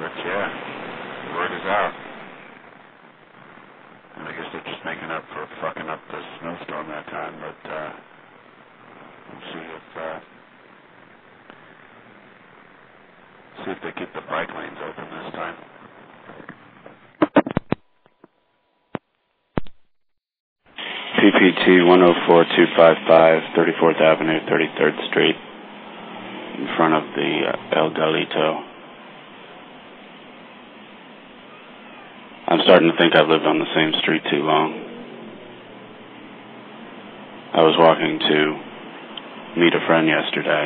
But yeah, the word is out. And I guess they're just making up for fucking up the snowstorm that time, but we'll see if they keep the bike lanes open this time. PPT 104255, 34th Avenue, 33rd Street, in front of the El Galito. I'm starting to think I've lived on the same street too long. I was walking to meet a friend yesterday,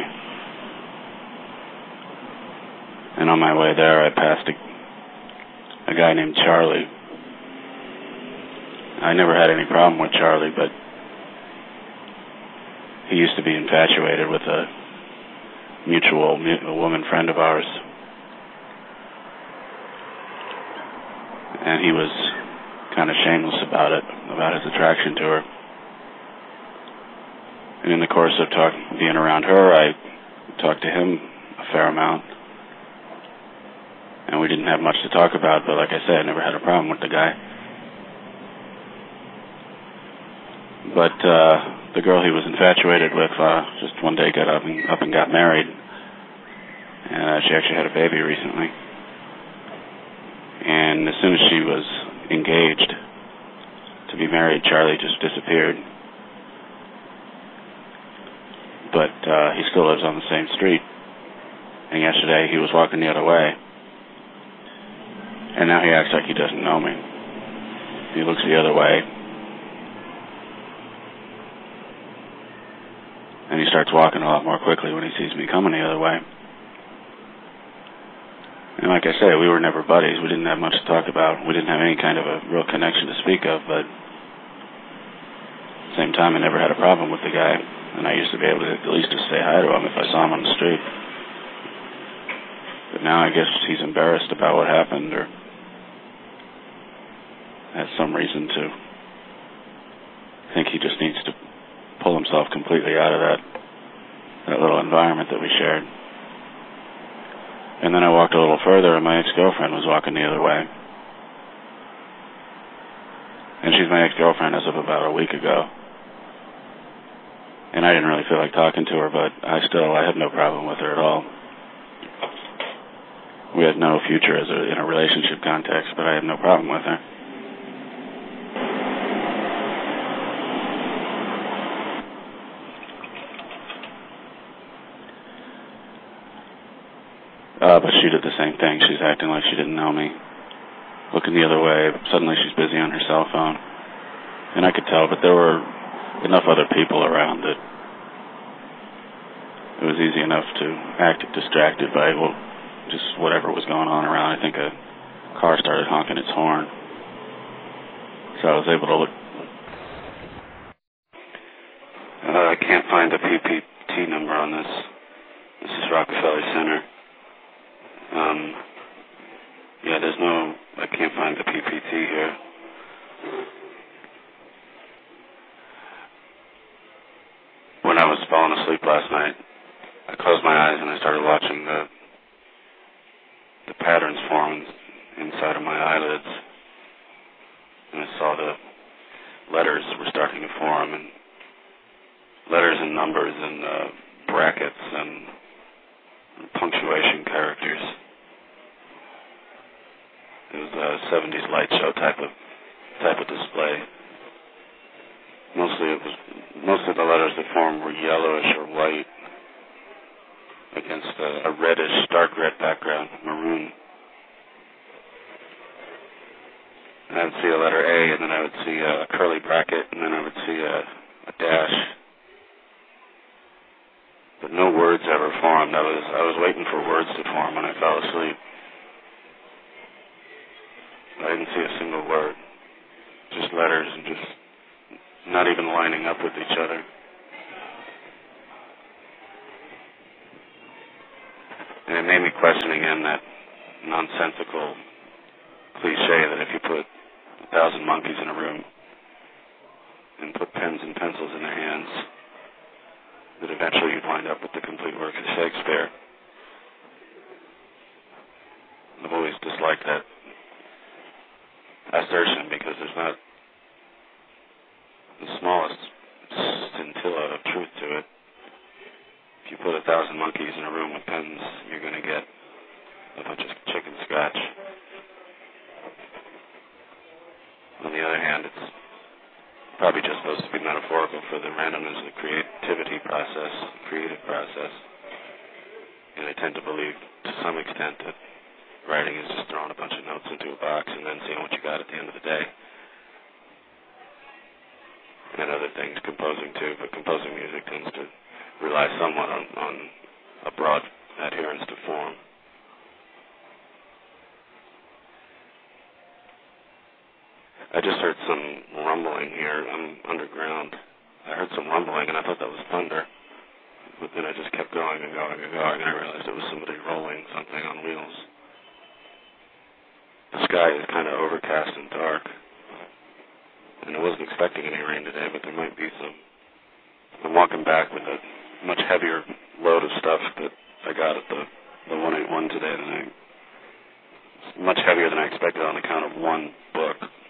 and on my way there I passed a guy named Charlie. I never had any problem with Charlie, but he used to be infatuated with a mutual woman friend of ours. And he was kind of shameless about it, about his attraction to her. And in the course of being around her, I talked to him a fair amount. And we didn't have much to talk about, but like I said, I never had a problem with the guy. But the girl he was infatuated with just one day got up and got married. And she actually had a baby recently. And as soon as she was engaged to be married, Charlie just disappeared. But he still lives on the same street. And yesterday he was walking the other way. And now he acts like he doesn't know me. He looks the other way. And he starts walking a lot more quickly when he sees me coming the other way. And like I say, we were never buddies. We didn't have much to talk about. We didn't have any kind of a real connection to speak of, but at the same time, I never had a problem with the guy. And I used to be able to at least just say hi to him if I saw him on the street. But now I guess he's embarrassed about what happened or has some reason to think he just needs to pull himself completely out of that little environment that we shared. And then I walked a little further, and my ex-girlfriend was walking the other way. And she's my ex-girlfriend as of about a week ago. And I didn't really feel like talking to her, but I have no problem with her at all. We had no future in a relationship context, but I have no problem with her. But she did the same thing. She's acting like she didn't know me. Looking the other way, suddenly she's busy on her cell phone. And I could tell, but there were enough other people around that it was easy enough to act distracted by, just whatever was going on around. I think a car started honking its horn. So I was able to look. I can't find the PPT number on this. This is Rockefeller Center. I can't find the PPT here. When I was falling asleep last night, I closed my eyes and I started watching the patterns form inside of my eyelids. And I saw the letters were starting to form, and letters and numbers and brackets and punctuation characters. It was a 70s light show type of display. Most of the letters that formed were yellowish or white against a reddish, dark red background, maroon. And I would see a letter A, and then I would see a curly bracket, and then I would see a dash. But no words ever formed. I was waiting for words to form when I fell asleep. I didn't see a single word. Just letters and just not even lining up with each other. And it made me question again that nonsensical cliche that if you put 1,000 monkeys in a room and put pens and pencils in their hands, that eventually you'd wind up with the complete work of Shakespeare. I've always dislike that assertion because there's not the smallest scintilla of truth to it. If you put 1,000 monkeys in a room with pens, you're going to get a bunch of chicken scratch. On the other hand, it's probably just supposed to be metaphorical for the randomness of the creative process. And I tend to believe, to some extent, that writing is just throwing a bunch of notes into a box and then seeing what you got at the end of the day. And other things, composing too, but composing music tends to rely somewhat on a broad adherence to form. I just heard some rumbling here. I'm underground. I heard some rumbling, and I thought that was thunder. But then I just kept going and going and going, and I realized it was somebody rolling something on wheels. The sky is kind of overcast and dark, and I wasn't expecting any rain today, but there might be some. I'm walking back with a much heavier load of stuff that I got at the 181 today than much heavier than I expected on account of one book.